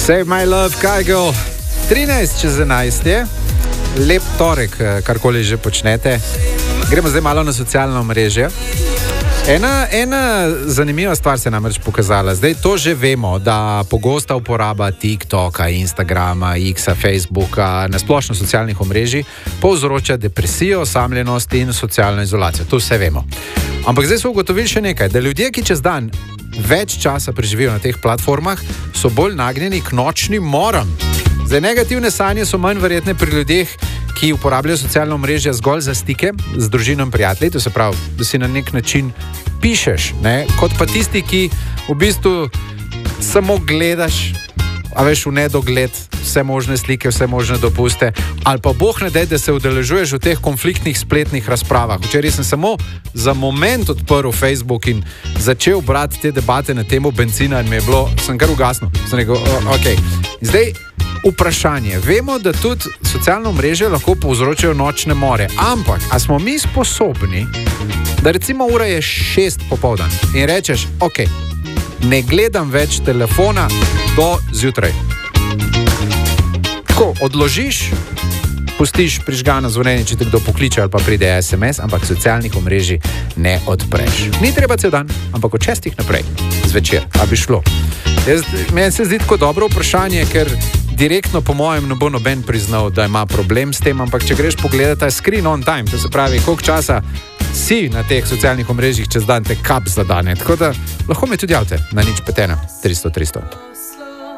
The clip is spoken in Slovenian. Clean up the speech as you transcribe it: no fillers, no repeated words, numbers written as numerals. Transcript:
Save my love, Kajgo. 13:11 je. Lep torek, karkoli že počnete. Gremo zdaj malo na socialno mreže. Ena zanimiva stvar se je namreč pokazala. Zdaj to že vemo, da pogosta uporaba TikToka, Instagrama, X-a, Facebooka, nasplošno socialnih omrežij povzroča depresijo, osamljenost in socialno izolacijo. To vse vemo. Ampak zdaj so ugotovili še nekaj, da ljudje, ki čez dan več časa preživijo na teh platformah, so bolj nagnjeni k nočnim moram. Zdaj, negativne sanje so manj verjetne pri ljudeh, ki uporabljajo socialno mrežje zgolj za stike z družino in prijatelji, to se pravi, da si na nek način pišeš, ne? Kot pa tisti, ki v bistvu samo gledaš, a veš, v nedogled vse možne slike, vse možne dopuste, ali pa boh ne dej, da se udeležuješ v teh konfliktnih spletnih razpravah. Včeraj sem samo za moment odprl Facebook in začel brati te debate na temo bencina in sem kar ugasnil. Sem rekel, ok. Zdaj, vprašanje. Vemo, da tudi socialno mreže lahko povzročajo nočne more, ampak a smo mi sposobni, da recimo ura je 6 popoldan in rečeš, ok, ne gledam več telefona do zjutraj. Tako, odložiš, pustiš prižgano zvonjenje, če te kdo pokliče ali pa pride SMS, ampak socialnih omrežij ne odpreš. Ni treba cel dan, ampak od 6 naprej, zvečer, a bi šlo. Meni se zdi tako dobro vprašanje, ker direktno po mojem ne bo noben priznal, da ima problem s tem, ampak če greš pogledati screen on time, to se pravi, koliko časa si na teh socialnih omrežjih čez dan, te kap zadane. Tako da lahko me tudi javite na 051 300 300.